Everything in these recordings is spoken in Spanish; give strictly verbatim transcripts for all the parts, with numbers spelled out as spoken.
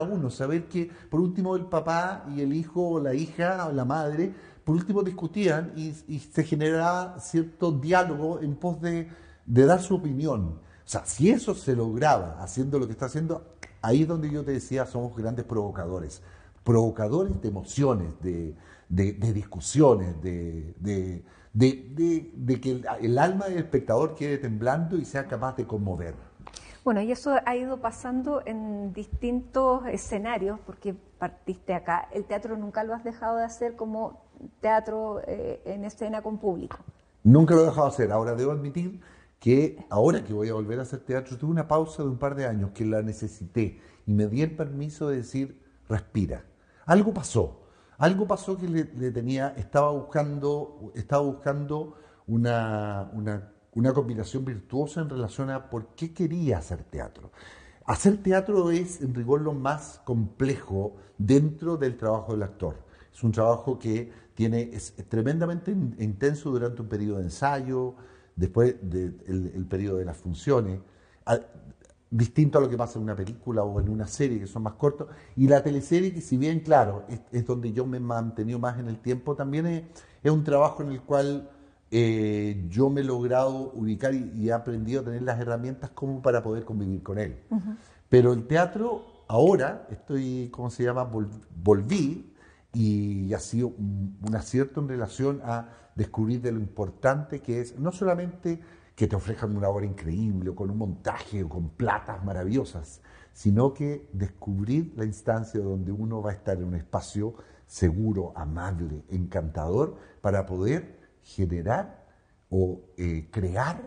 uno, saber que por último el papá y el hijo o la hija o la madre, por último discutían y, y se generaba cierto diálogo en pos de, de dar su opinión. O sea, si eso se lograba haciendo lo que está haciendo, ahí es donde yo te decía, somos grandes provocadores, provocadores de emociones, de, de, de discusiones, de, de, de, de- de que el, el alma del espectador quede temblando y sea capaz de conmover. Bueno, y eso ha ido pasando en distintos escenarios, porque partiste acá. El teatro nunca lo has dejado de hacer como teatro eh, en escena con público. Nunca lo he dejado de hacer. Ahora debo admitir que ahora que voy a volver a hacer teatro, tuve una pausa de un par de años que la necesité y me di el permiso de decir, respira. Algo pasó. Algo pasó que le, le tenía, estaba buscando, estaba buscando una, una, una combinación virtuosa en relación a por qué quería hacer teatro. Hacer teatro es, en rigor, lo más complejo dentro del trabajo del actor. Es un trabajo que tiene, es tremendamente in- intenso durante un periodo de ensayo, después del el, el periodo de las funciones, a- distinto a lo que pasa en una película o en una serie que son más cortos. Y la teleserie, que si bien, claro, es, es donde yo me he mantenido más en el tiempo, también es, es un trabajo en el cual eh, yo me he logrado ubicar y, y he aprendido a tener las herramientas como para poder convivir con él. Pero el teatro, ahora estoy, ¿cómo se llama? Vol- volví y ha sido un, un acierto en relación a descubrir de lo importante que es, no solamente que te ofrezcan una obra increíble o con un montaje o con platas maravillosas, sino que descubrir la instancia donde uno va a estar en un espacio seguro, amable, encantador, para poder generar o eh, crear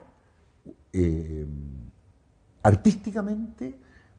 eh, artísticamente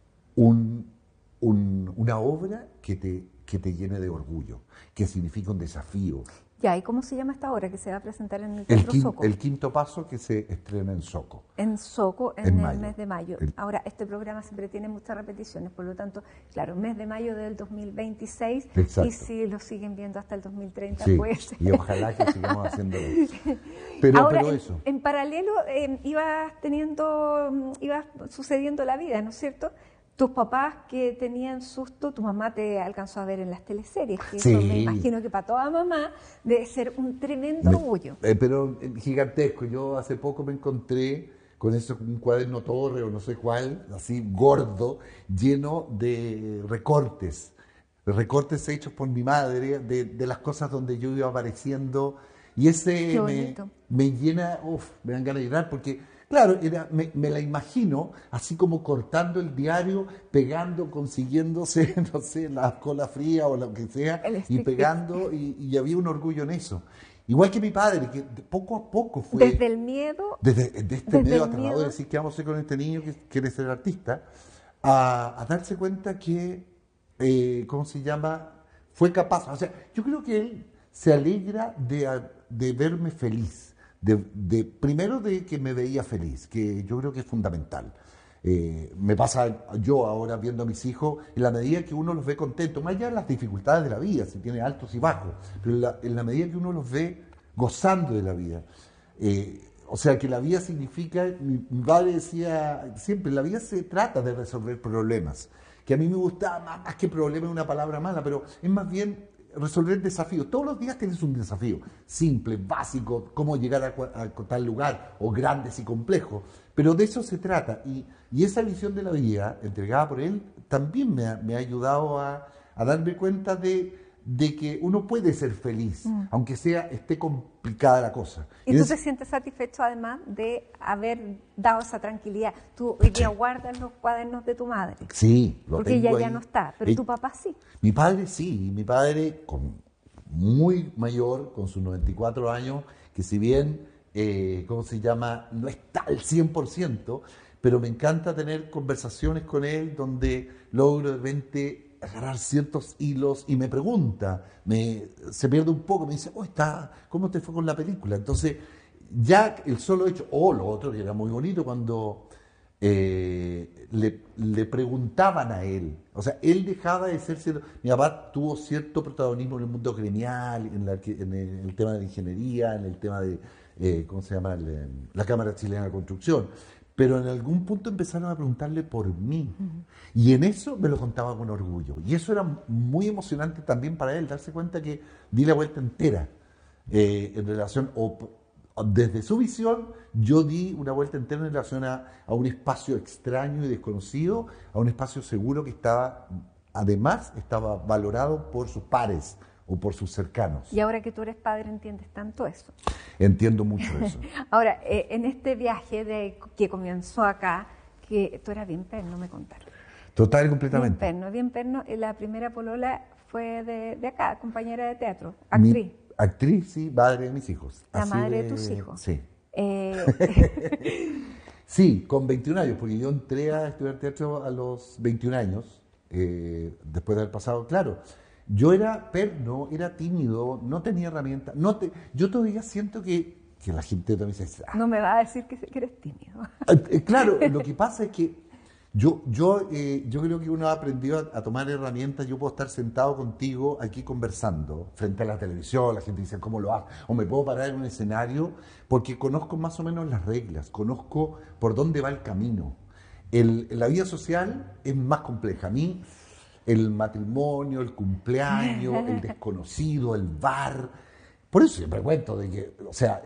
un- un- una obra que te, que te llene de orgullo, que significa un desafío. Ya, ¿y cómo se llama esta obra que se va a presentar en el El, Teatro quin- Soco? el quinto paso que se estrena en Soco, En Soco, en en el mayo. mes de mayo. El- Ahora, este programa siempre tiene muchas repeticiones, por lo tanto, claro, mes de mayo del dos mil veintiséis, y exacto. si lo siguen viendo hasta el dos mil treinta, Sí, pues... y ojalá que sigamos haciéndolo. Pero, Ahora, pero en, eso. en paralelo, eh, ibas teniendo, mm, ibas sucediendo la vida, ¿no es cierto? Tus papás que tenían susto, tu mamá te alcanzó a ver en las teleseries, que eso me Sí, imagino que para toda mamá debe ser un tremendo me- orgullo. eh, pero eh, gigantesco. Yo hace poco me encontré con eso, un cuaderno torre o no sé cuál, así gordo, lleno de recortes, recortes hechos por mi madre de, de las cosas donde yo iba apareciendo. Y Qué ese me, bonito. me llena, uf, me dan ganas de llorar porque, claro, era, me, me la imagino así como cortando el diario, pegando, consiguiéndose, no sé, la cola fría o lo que sea, El y stick fit. pegando, y, y había un orgullo en eso. Igual que mi padre, que de- poco a poco Desde fue, el miedo, desde de este desde medio el aterrador de miedo, decir qué vamos a hacer con este niño que quiere ser artista, a, a darse cuenta que, eh, ¿cómo se llama? Fue capaz. O sea, yo creo que él se alegra de, a- de verme feliz. De, de- primero de que me veía feliz, que yo creo que es fundamental. Eh, me pasa yo ahora viendo a mis hijos, en la medida que uno los ve contentos, más allá de las dificultades de la vida, si tiene altos y bajos, pero en la, en la medida que uno los ve gozando de la vida. Eh, o sea, que la vida significa, mi, mi padre decía siempre, la vida se trata de resolver problemas, que a mí me gustaba más, más que problema es una palabra mala, pero es más bien resolver desafíos. Todos los días tienes un desafío, simple, básico, cómo llegar a, cua- a tal lugar, o grandes y complejos, pero de eso se trata. Y, y esa visión de la vida, entregada por él, también me ha, me ha ayudado a, a darme cuenta de, de que uno puede ser feliz, aunque sea esté complicada la cosa. y Y tú es- te sientes satisfecho además de haber dado esa tranquilidad. Tú hoy día guardas los cuadernos de tu madre, sí, lo porque ella tengo ya ahí. no está, pero Eh, tu papá sí. Mi padre sí, mi padre con muy mayor, con sus noventa y cuatro años, que si bien, eh, ¿cómo se llama? No está al cien por ciento, pero me encanta tener conversaciones con él donde logro de repente agarrar ciertos hilos y me pregunta, me, se pierde un poco, me dice, oh, está, ¿cómo te fue con la película? Entonces, ya el solo hecho, o lo otro que era muy bonito cuando eh, le, le preguntaban a él. O sea, él dejaba de ser cierto. Mi papá tuvo cierto protagonismo en el mundo gremial, en, la arqui- en el, en el tema de la ingeniería, en el tema de, eh, ¿cómo se llama? El, eh, la Cámara Chilena de Construcción. pero en algún punto empezaron a preguntarle por mí. Uh-huh. Y en eso me lo contaba con orgullo. Y eso era muy emocionante también para él, darse cuenta que di la vuelta entera eh, en relación, o desde su visión, yo di una vuelta entera en relación a, a un espacio extraño y desconocido, a un espacio seguro que estaba, además, estaba valorado por sus pares o por sus cercanos. Y ahora que tú eres padre, ¿entiendes tanto eso? Entiendo mucho eso. Ahora, eh, en este viaje de, que comenzó acá, que tú eras bien perno, me contaron. Total y completamente. Bien perno, bien perno. La primera polola fue de, de acá, compañera de teatro, actriz. Mi, actriz, sí, madre de mis hijos. La Así madre de, de tus hijos. Sí. Eh... sí, con veintiún años, porque yo entré a estudiar teatro a los veintiún años, eh, después de haber pasado, claro. Yo era perno, era tímido, no tenía herramientas. No te, yo todavía siento que, que la gente también dice... Ah, no me va a decir que, que eres tímido. Eh, claro, lo que pasa es que yo, yo, eh, yo creo que uno ha aprendido a, a tomar herramientas. Yo puedo estar sentado contigo aquí conversando frente a la televisión, la gente dice cómo lo hago, o me puedo parar en un escenario porque conozco más o menos las reglas, conozco por dónde va el camino. El, la vida social es más compleja. A mí... el matrimonio, el cumpleaños, el desconocido, el bar. Por eso siempre cuento de que, o sea,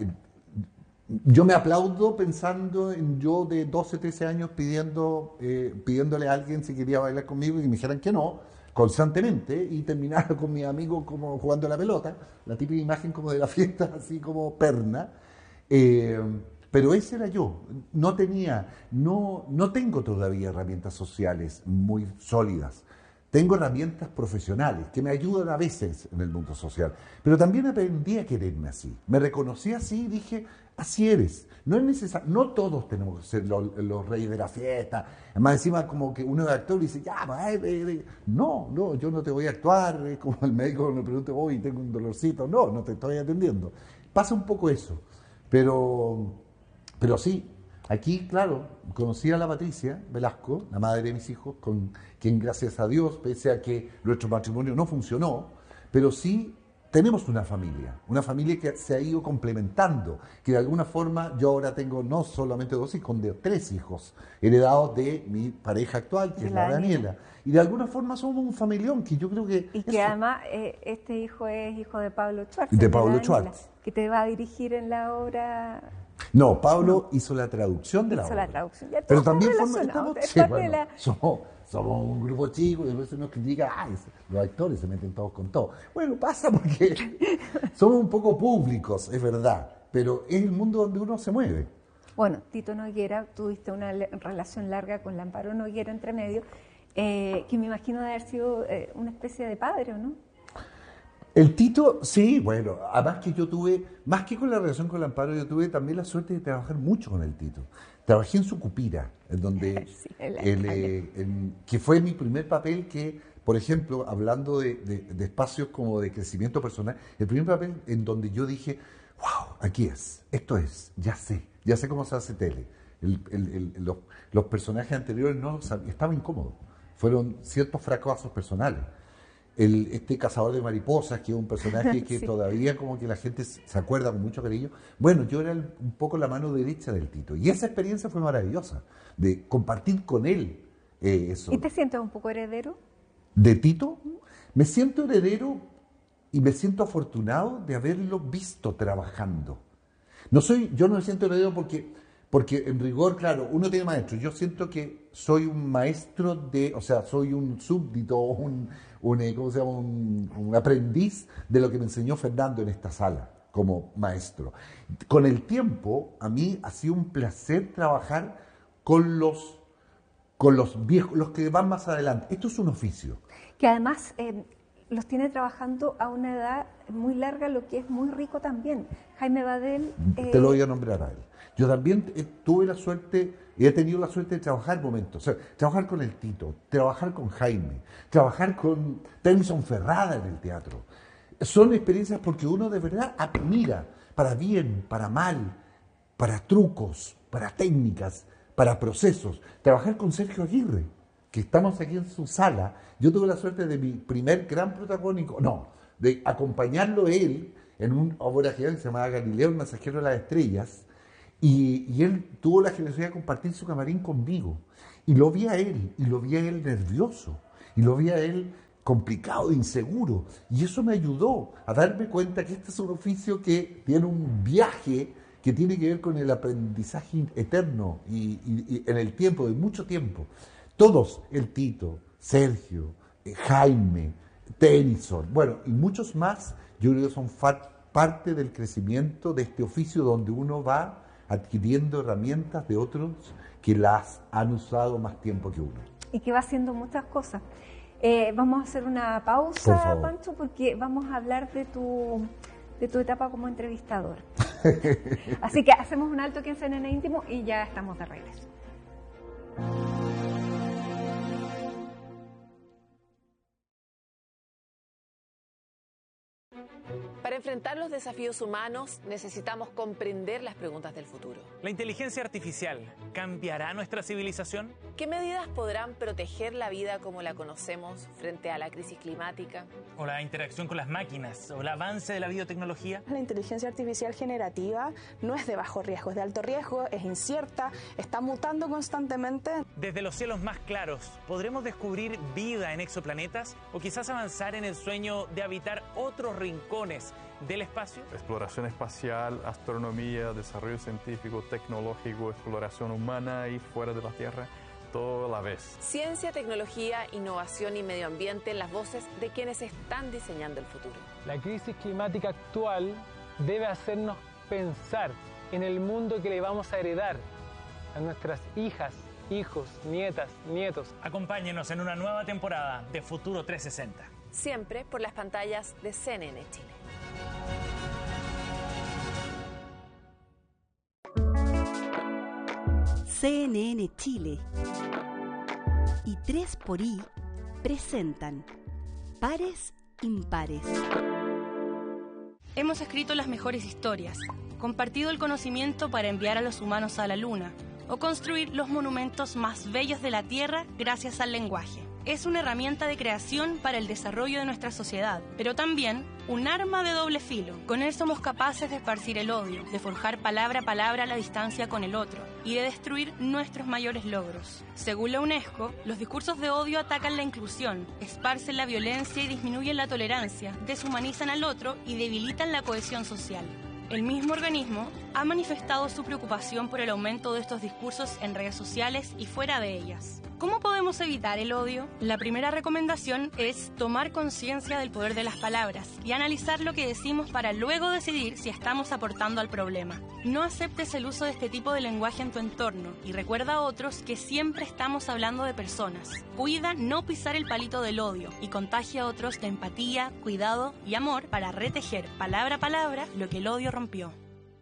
yo me aplaudo pensando en yo de doce, trece años pidiendo, eh, pidiéndole a alguien si quería bailar conmigo y me dijeran que no, constantemente, y terminaba con mis amigos como jugando a la pelota, la típica imagen como de la fiesta, así como perna. Eh, Pero ese era yo, no tenía, no, no tengo todavía herramientas sociales muy sólidas. Tengo herramientas profesionales que me ayudan a veces en el mundo social, pero también aprendí a quererme así. Me reconocí así y dije, así eres. No es necesario, no todos tenemos que ser los, los reyes de la fiesta. Además, encima como que uno es actor y dice, ya, va, eh, eh. no, no, yo no te voy a actuar. Es como el médico me pregunta, hoy tengo un dolorcito. No, no te estoy atendiendo. Pasa un poco eso, pero, pero sí. Aquí, claro, conocí a la Patricia Velasco, la madre de mis hijos, con quien, gracias a Dios, pese a que nuestro matrimonio no funcionó, pero sí tenemos una familia, una familia que se ha ido complementando, que de alguna forma yo ahora tengo no solamente dos hijos, sino tres hijos, heredados de mi pareja actual, que es la Daniela. Y de alguna forma somos un familión, que yo creo que... Y que eso, además eh, este hijo es hijo de Pablo Schwartz. De Pablo Schwartz. Que te va a dirigir en la obra... No, Pablo no. hizo la traducción de la hizo obra. la traducción. Ya pero también forma, estamos, sí, bueno, la... somos, somos un grupo chico y después nos critica, ay, los actores se meten todos con todo. Bueno, pasa porque somos un poco públicos, es verdad, pero es el mundo donde uno se mueve. Bueno, Tito Noguera, tuviste una relación larga con Lamparo Noguera entre medio, eh, que me imagino de haber sido eh, una especie de padre, ¿o no? El Tito, sí, bueno, además que yo tuve, más que con la relación con Lamparo, yo tuve también la suerte de trabajar mucho con el Tito. Trabajé en su Cupira, en donde, sí, el, eh, en, que fue mi primer papel que, por ejemplo, hablando de, de, de espacios como de crecimiento personal, el primer papel en donde yo dije, wow, aquí es, esto es, ya sé, ya sé cómo se hace tele. El, el, el, los, los personajes anteriores no estaban incómodos, fueron ciertos fracasos personales. El, este cazador de mariposas, que es un personaje que sí. todavía como que la gente se acuerda con mucho cariño. Bueno, yo era el, un poco la mano derecha del Tito. Y esa experiencia fue maravillosa, de compartir con él eh, eso. ¿Y te sientes un poco heredero? ¿De Tito? Me siento heredero y me siento afortunado de haberlo visto trabajando. No soy, yo no me siento heredero porque, porque en rigor, claro, uno tiene maestro. Yo siento que soy un maestro de, o sea, soy un súbdito, un... Un, ¿cómo se llama? Un, un aprendiz de lo que me enseñó Fernando en esta sala como maestro. Con el tiempo, a mí ha sido un placer trabajar con los, con los viejos, los que van más adelante. Esto es un oficio. Que además eh, los tiene trabajando a una edad muy larga, lo que es muy rico también. Jaime Badel... Eh... Te lo voy a nombrar a él. Yo también eh, tuve la suerte, y he tenido la suerte de trabajar momentos, o sea, trabajar con el Tito, trabajar con Jaime, trabajar con Tennyson Ferrada en el teatro. Son experiencias porque uno de verdad admira, para bien, para mal, para trucos, para técnicas, para procesos. Trabajar con Sergio Aguirre, que estamos aquí en su sala, yo tuve la suerte de mi primer gran protagónico, no, de acompañarlo él en una obra que se llamaba Galileo, el mensajero de las estrellas. Y, y él tuvo la generosidad de compartir su camarín conmigo. Y lo vi a él, y lo vi a él nervioso, y lo vi a él complicado, inseguro. Y eso me ayudó a darme cuenta que este es un oficio que tiene un viaje que tiene que ver con el aprendizaje eterno y, y, y en el tiempo, de mucho tiempo. Todos, el Tito, Sergio, eh, Jaime, Tennyson, bueno, y muchos más, yo creo que son parte del crecimiento de este oficio donde uno va adquiriendo herramientas de otros que las han usado más tiempo que uno. Y que va haciendo muchas cosas. Eh, vamos a hacer una pausa, Por Pancho, porque vamos a hablar de tu, de tu etapa como entrevistador. Así que hacemos un alto aquí en C N N Íntimo y ya estamos de regreso. Para enfrentar los desafíos humanos necesitamos comprender las preguntas del futuro. ¿La inteligencia artificial cambiará nuestra civilización? ¿Qué medidas podrán proteger la vida como la conocemos frente a la crisis climática? ¿O la interacción con las máquinas? ¿O el avance de la biotecnología? La inteligencia artificial generativa no es de bajo riesgo, es de alto riesgo, es incierta, está mutando constantemente. Desde los cielos más claros, ¿podremos descubrir vida en exoplanetas? ¿O quizás avanzar en el sueño de habitar otros rincones del espacio? Exploración espacial, astronomía, desarrollo científico, tecnológico, exploración humana y fuera de la Tierra, todo a la vez. Ciencia, tecnología, innovación y medio ambiente, las voces de quienes están diseñando el futuro. La crisis climática actual debe hacernos pensar en el mundo que le vamos a heredar a nuestras hijas, hijos, nietas, nietos. Acompáñenos en una nueva temporada de Futuro trescientos sesenta. Siempre por las pantallas de C N N Chile. C N N Chile y tres por I presentan Pares Impares. Hemos escrito las mejores historias, compartido el conocimiento para enviar a los humanos a la Luna o construir los monumentos más bellos de la Tierra gracias al lenguaje. Es una herramienta de creación para el desarrollo de nuestra sociedad, pero también un arma de doble filo. Con él somos capaces de esparcir el odio, de forjar palabra a palabra la distancia con el otro y de destruir nuestros mayores logros. Según la UNESCO, los discursos de odio atacan la inclusión, esparcen la violencia y disminuyen la tolerancia, deshumanizan al otro y debilitan la cohesión social. El mismo organismo ha manifestado su preocupación por el aumento de estos discursos en redes sociales y fuera de ellas. ¿Cómo podemos evitar el odio? La primera recomendación es tomar conciencia del poder de las palabras y analizar lo que decimos para luego decidir si estamos aportando al problema. No aceptes el uso de este tipo de lenguaje en tu entorno y recuerda a otros que siempre estamos hablando de personas. Cuida no pisar el palito del odio y contagia a otros de empatía, cuidado y amor para retejer palabra a palabra lo que el odio rompió.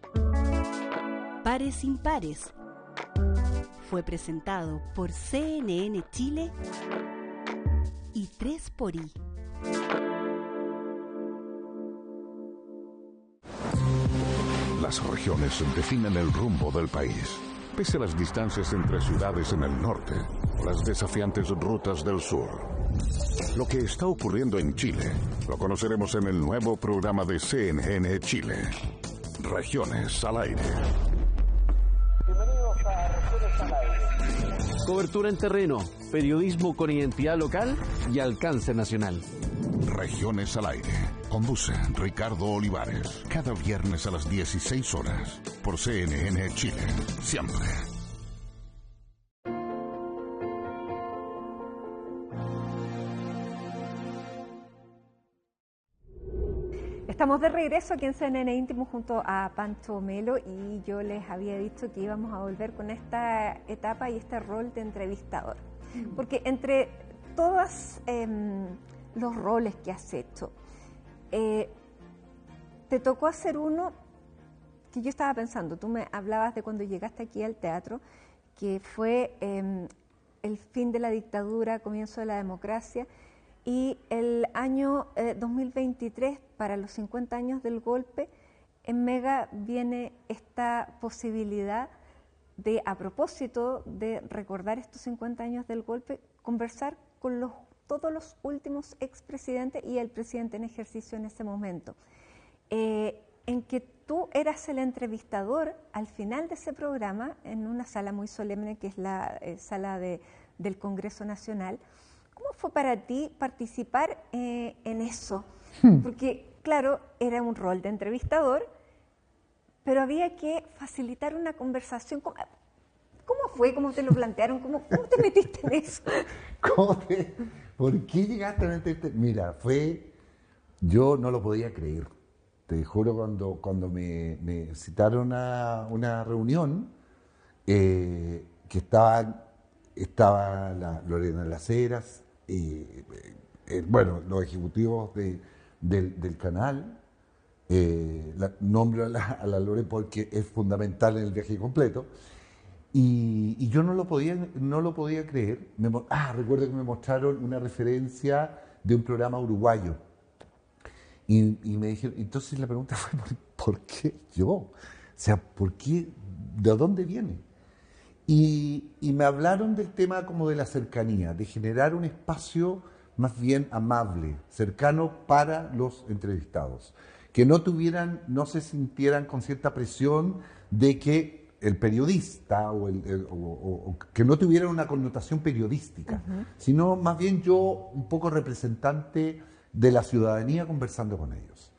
Pares Impares fue presentado por C N N Chile y tres por I. Las regiones definen el rumbo del país. Pese a las distancias entre ciudades en el norte o las desafiantes rutas del sur. Lo que está ocurriendo en Chile lo conoceremos en el nuevo programa de C N N Chile. Regiones al aire. Bienvenidos a Regiones al aire. Cobertura en terreno, periodismo con identidad local y alcance nacional. Regiones al aire. Conduce Ricardo Olivares. Cada viernes a las dieciséis horas. Por C N N Chile. Siempre. Estamos de regreso aquí en C N N Íntimo junto a Pancho Melo y yo les había dicho que íbamos a volver con esta etapa y este rol de entrevistador. Porque entre todos eh, los roles que has hecho, eh, te tocó hacer uno que yo estaba pensando. Tú me hablabas de cuando llegaste aquí al teatro, que fue eh, el fin de la dictadura, comienzo de la democracia. Y el año eh, dos mil veintitrés, para los cincuenta años del golpe, en Mega viene esta posibilidad de, a propósito de recordar estos cincuenta años del golpe, conversar con los, todos los últimos expresidentes y el presidente en ejercicio en ese momento. Eh, en que tú eras el entrevistador al final de ese programa, en una sala muy solemne que es la eh, sala de, del Congreso Nacional. ¿Cómo fue para ti participar eh, en eso? Hmm. Porque, claro, era un rol de entrevistador, pero había que facilitar una conversación. ¿Cómo, cómo fue? ¿Cómo te lo plantearon? ¿Cómo, cómo te metiste en eso? ¿Cómo te, ¿Por qué llegaste a meterte? Mira, fue... Yo no lo podía creer. Te juro, cuando, cuando me, me citaron a una reunión, eh, que estaban, estaba la Lorena Las Heras, eh, eh, bueno, los ejecutivos de, del, del canal, eh, la, nombro a la, a la Lore porque es fundamental en el viaje completo, y, y yo no lo podía, no lo podía creer. Me, ah, recuerdo que me mostraron una referencia de un programa uruguayo. Y, y me dijeron, entonces la pregunta fue, ¿por, ¿por qué yo? O sea, ¿por qué? ¿De dónde viene? Y, y me hablaron del tema como de la cercanía, de generar un espacio más bien amable, cercano para los entrevistados. Que no tuvieran, no se sintieran con cierta presión de que el periodista, o, el, el, o, o, o que no tuvieran una connotación periodística, uh-huh. sino más bien yo, un poco representante de la ciudadanía, conversando con ellos.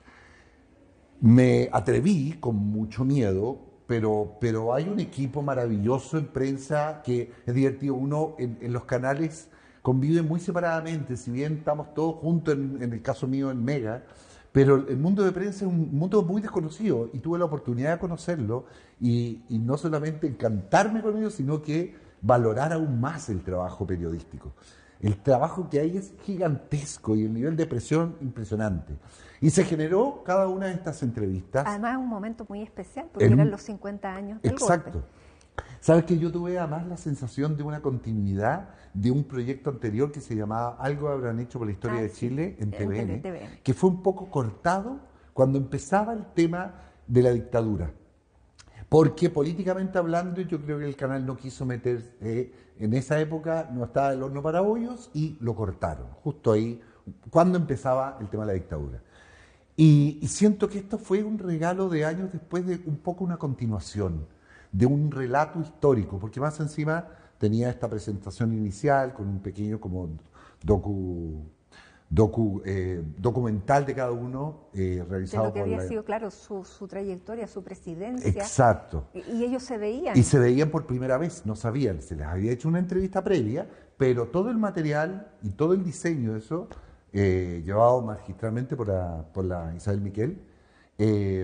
Me atreví con mucho miedo, pero, pero hay un equipo maravilloso en prensa que es divertido. Uno en, en los canales convive muy separadamente, si bien estamos todos juntos, en, en el caso mío en Mega, pero el mundo de prensa es un mundo muy desconocido y tuve la oportunidad de conocerlo y, y no solamente encantarme con ellos, sino que valorar aún más el trabajo periodístico. El trabajo que hay es gigantesco y el nivel de presión impresionante. Y se generó cada una de estas entrevistas. Además, un momento muy especial, porque eran un... los cincuenta años del Exacto. golpe. Sabes que yo tuve además la sensación de una continuidad de un proyecto anterior que se llamaba Algo habrán hecho por la historia ah, de Chile sí, en T V N, T V N, que fue un poco cortado cuando empezaba el tema de la dictadura. Porque políticamente hablando, yo creo que el canal no quiso meter, eh, en esa época no estaba el horno para bollos y lo cortaron, justo ahí, cuando empezaba el tema de la dictadura. Y, y siento que esto fue un regalo de años después, de un poco una continuación, de un relato histórico, porque más encima tenía esta presentación inicial con un pequeño como docu... Docu, eh, documental de cada uno, eh, realizado de lo que por había la... sido, claro, su, su trayectoria, su presidencia. Exacto. Y, y ellos se veían. Y se veían por primera vez, no sabían, se les había hecho una entrevista previa, pero todo el material y todo el diseño de eso, eh, llevado magistralmente por la, por la Isabel Miquel, eh,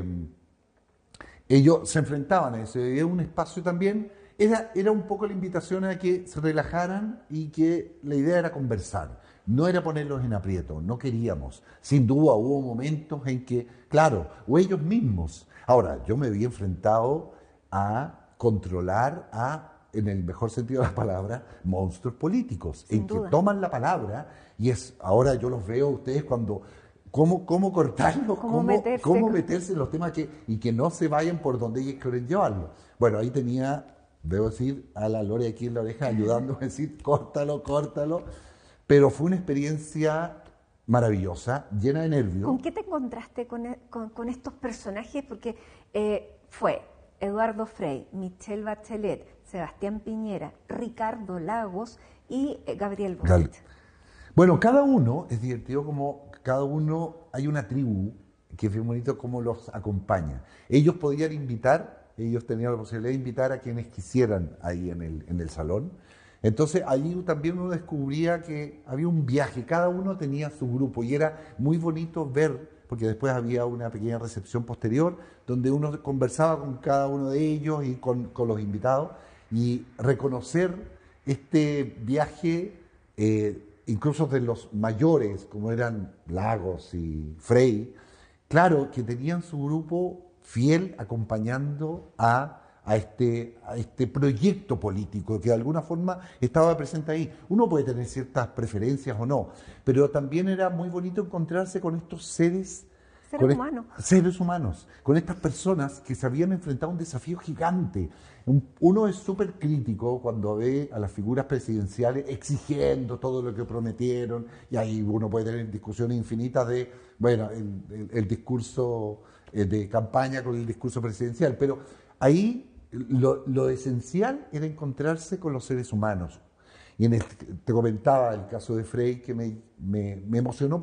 ellos se enfrentaban a eso, era un espacio también, era, era un poco la invitación a que se relajaran y que la idea era conversar. No era ponerlos en aprieto, no queríamos. Sin duda hubo momentos en que, claro, o ellos mismos. Ahora, yo me vi enfrentado a controlar a, en el mejor sentido de la palabra, monstruos políticos, Sin en duda. que toman la palabra y es, ahora yo los veo a ustedes cuando, cómo, cómo cortarlos, cómo, cómo, meterse, cómo meterse en los temas que, y que no se vayan por donde ellos quieren llevarlo. Bueno, ahí tenía, debo decir, a la Lore aquí en la oreja ayudándome a decir, córtalo, córtalo. Pero fue una experiencia maravillosa, llena de nervios. ¿Con qué te encontraste con, con, con estos personajes? Porque eh, fue Eduardo Frei, Michelle Bachelet, Sebastián Piñera, Ricardo Lagos y eh, Gabriel Boric. Bueno, cada uno, es divertido como cada uno, hay una tribu que es bien bonito cómo los acompaña. Ellos podían invitar, ellos tenían la posibilidad de invitar a quienes quisieran ahí en el, en el salón. Entonces allí también uno descubría que había un viaje, cada uno tenía su grupo y era muy bonito ver, porque después había una pequeña recepción posterior donde uno conversaba con cada uno de ellos y con, con los invitados y reconocer este viaje, eh, incluso de los mayores como eran Lagos y Frei, claro que tenían su grupo fiel acompañando a A este, a este proyecto político que de alguna forma estaba presente ahí. Uno puede tener ciertas preferencias o no, pero también era muy bonito encontrarse con estos seres seres con humanos. Est- seres humanos, con estas personas que se habían enfrentado a un desafío gigante. Un- Uno es súper crítico cuando ve a las figuras presidenciales exigiendo todo lo que prometieron, y ahí uno puede tener discusiones infinitas de, bueno, el, el- el discurso eh, de campaña con el discurso presidencial, pero ahí lo, lo esencial era encontrarse con los seres humanos. Y en este- te comentaba el caso de Frey, que me, me, me emocionó